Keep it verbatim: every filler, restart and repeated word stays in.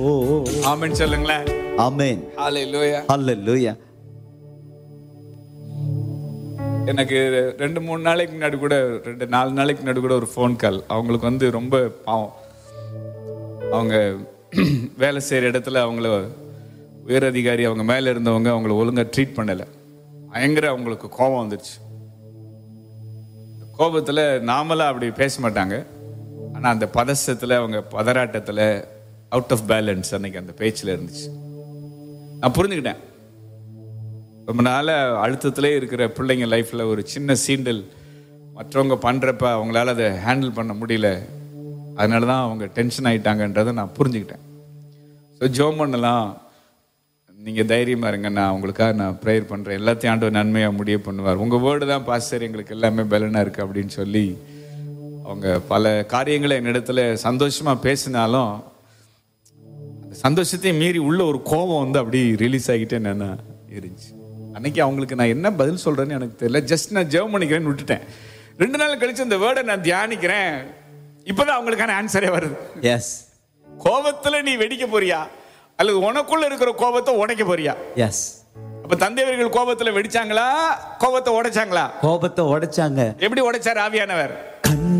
ஓ ஆமென் சொல்லுங்களேன். ஆமென். ஹல்லேலூயா. ஹல்லேலூயா. எனக்கு ரெண்டு மூணு நாளைக்கு முன்னாடி கூட ரெண்டு நாலு நாளைக்கு முன்னாடி கூட ஒரு ஃபோன் கால். அவங்களுக்கு வந்து ரொம்ப பாவம். அவங்க வேலை செய்கிற இடத்துல அவங்கள உயர் அதிகாரி அவங்க மேலே இருந்தவங்க அவங்கள ஒழுங்காக ட்ரீட் பண்ணலை. பயங்கர அவங்களுக்கு கோபம் வந்துருச்சு. கோபத்தில் நாமளாக அப்படி பேச மாட்டாங்க, ஆனால் அந்த பதசத்தில் அவங்க பதறாட்டத்தில் அவுட் ஆஃப் பேலன்ஸ் அன்னைக்கு அந்த பேச்சில் இருந்துச்சு. நான் புரிஞ்சுக்கிட்டேன், ரொம்ப நாளாக அழுத்தத்திலே இருக்கிற பிள்ளைங்க லைஃப்பில் ஒரு சின்ன சீண்டல் மற்றவங்க பண்ணுறப்ப அவங்களால அதை ஹேண்டில் பண்ண முடியல, அதனால தான் அவங்க டென்ஷன் ஆகிட்டாங்கன்றதை நான் புரிஞ்சுக்கிட்டேன். ஸோ ஜோம் பண்ணலாம், நீங்கள் தைரியமாக இருங்க, நான் உங்களுக்காக நான் ப்ரேயர் பண்ணுறேன், எல்லாத்தையும் ஆண்டவர் நன்மையாக முடிய பண்ணுவார், உங்கள் வேர்டு தான் பாஸ்டர் எங்களுக்கு எல்லாமே பலனாக இருக்குது அப்படின்னு சொல்லி அவங்க பல காரியங்களை என்னிடத்துல சந்தோஷமாக பேசினாலும் அந்த சந்தோஷத்தையும் மீறி உள்ள ஒரு கோபம் வந்து அப்படி ரிலீஸ் ஆகிட்டே என்னென்ன இருந்துச்சு. அன்னைக்கு அவங்களுக்கு நான் என்ன பதில் சொல்கிறேன்னு எனக்கு தெரியல. ஜஸ்ட் நான் ஜெபம் பண்ணிக்கிறேன்னு விட்டுட்டேன். ரெண்டு நாள் கழிச்சு அந்த வேர்டை நான் தியானிக்கிறேன், இப்போதான் அவங்களுக்கான ஆன்சரே வருது. எஸ். கோபத்தில் நீ வெடிக்க போறியா அல்லது உனக்குள்ள இருக்கிற கோபத்தை உடைக்க போறியா? எஸ். அப்ப தந்தையர்கள் கோபத்தில் வெடிச்சாங்களா, கோபத்தை உடைச்சாங்களா? கோபத்தை உடைச்சாங்க. எப்படி உடைச்சார் ஆவியானவர்?